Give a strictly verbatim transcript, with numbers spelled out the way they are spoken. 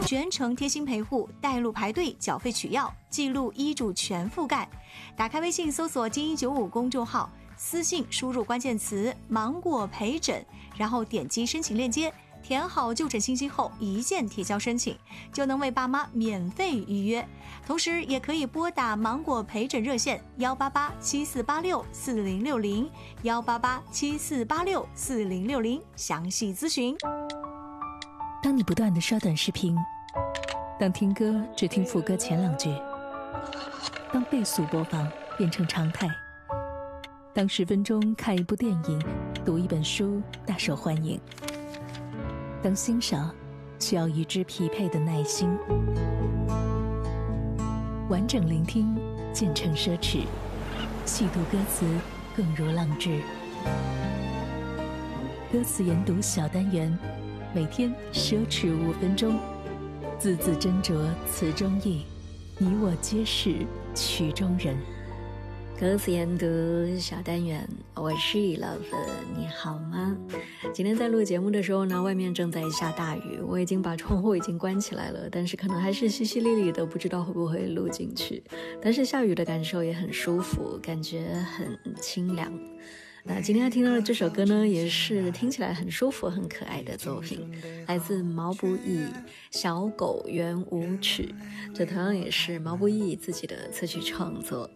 全程贴心陪护，带路排队缴费取药，记录医嘱全覆盖。打开微信搜索金一九五公众号，私信输入关键词芒果陪诊，然后点击申请链接，填好就诊信息后一键提交申请，就能为爸妈免费预约。同时也可以拨打芒果陪诊热线幺八八七四八六四零六零幺八八七四八六四零六零详细咨询。 当你不断地刷短视频，当听歌只听副歌前两句，当倍速播放变成常态，当十分钟看一部电影、读一本书大受欢迎，当欣赏需要与之匹配的耐心，完整聆听渐成奢侈，细读歌词更如浪掷。歌词研读小单元，每天奢侈五分钟，字字斟酌词中意，你我皆是曲中人。 歌词研读小单元，我是 Love， 你好吗？今天在录节目的时候呢，外面正在下大雨，我已经把窗户已经关起来了，但是可能还是淅淅沥沥的，不知道会不会录进去。但是下雨的感受也很舒服，感觉很清凉。那今天听到的这首歌呢，也是听起来很舒服很可爱的作品，来自毛不易《小狗圆舞曲》，这同样也是毛不易自己的词曲创作。